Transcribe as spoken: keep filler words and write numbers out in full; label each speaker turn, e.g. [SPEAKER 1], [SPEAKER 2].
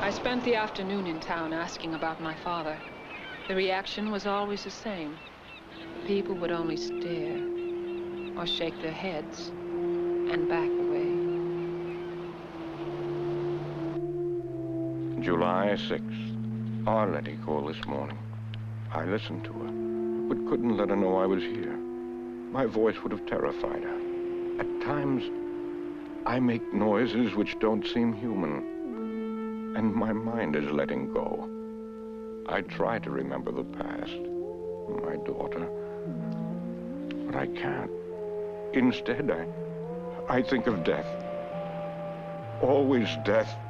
[SPEAKER 1] I spent the afternoon in town asking about my father. The reaction was always the same. People would only stare or shake their heads and back away.
[SPEAKER 2] July sixth. Arletty called this morning. I listened to her, but couldn't let her know I was here. My voice would have terrified her. At times, I make noises which don't seem human, and my mind is letting go. I try to remember the past, my daughter, but I can't. Instead, I, I think of death. Always death.